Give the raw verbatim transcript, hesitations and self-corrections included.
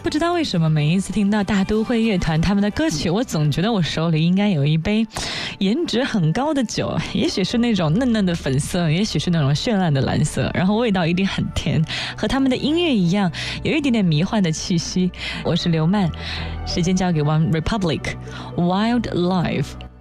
不知道为什么每一次听到大都会乐团他们的歌曲，我总觉得我手里应该有一杯颜值很高的酒，也许是那种嫩嫩的粉色，也许是那种绚烂的蓝色，然后味道一定很甜，和他们的音乐一样，有一点点迷幻的气息。我是刘曼，时间交给 One Republic Wildlife。